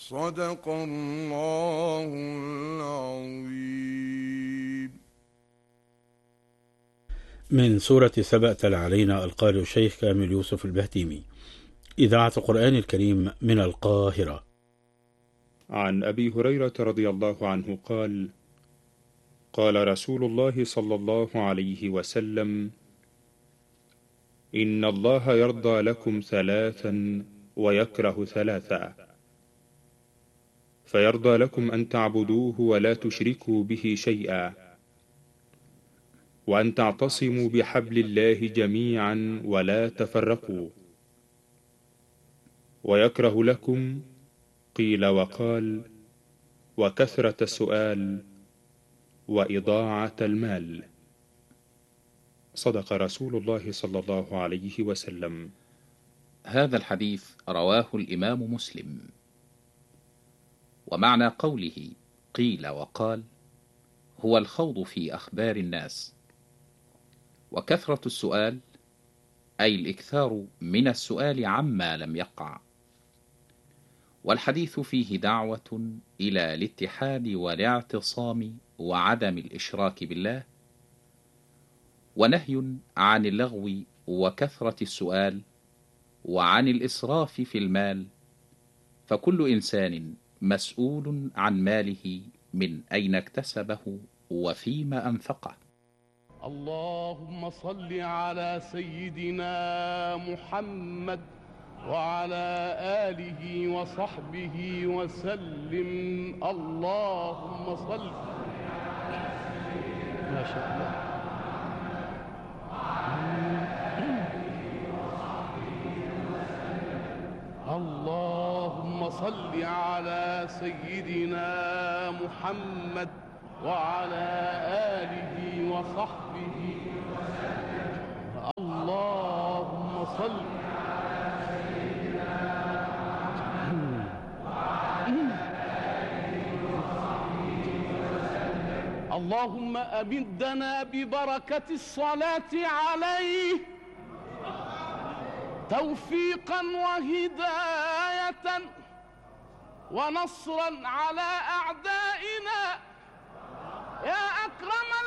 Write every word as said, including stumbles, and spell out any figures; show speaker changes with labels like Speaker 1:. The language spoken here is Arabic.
Speaker 1: صدق الله العظيم.
Speaker 2: من سورة سبأ تلا علينا القارئ الشيخ كامل يوسف البهتيمي. إذاعة القرآن الكريم من القاهرة.
Speaker 3: عن أبي هريرة رضي الله عنه قال: قال رسول الله صلى الله عليه وسلم: إن الله يرضى لكم ثلاثا ويكره ثلاثا، فيرضى لكم أن تعبدوه ولا تشركوا به شيئا، وأن تعتصموا بحبل الله جميعا ولا تفرقوا، ويكره لكم قيل وقال، وكثرة السؤال، وإضاعة المال. صدق رسول الله صلى الله عليه وسلم.
Speaker 4: هذا الحديث رواه الإمام مسلم. ومعنى قوله قيل وقال هو الخوض في أخبار الناس، وكثرة السؤال أي الإكثار من السؤال عما لم يقع. والحديث فيه دعوة إلى الاتحاد والاعتصام وعدم الإشراك بالله، ونهي عن اللغو وكثرة السؤال وعن الإسراف في المال، فكل إنسان مسؤول عن ماله من أين اكتسبه وفيما أنفقه.
Speaker 5: اللهم صل على سيدنا محمد وعلى آله وصحبه وسلم. اللهم صل ما شاء الله. اللهم صل على سيدنا محمد وعلى آله وصحبه وسلم. اللهم صل اللهم أمدنا ببركة الصلاة عليه توفيقا وهداية ونصرا على أعدائنا يا أكرم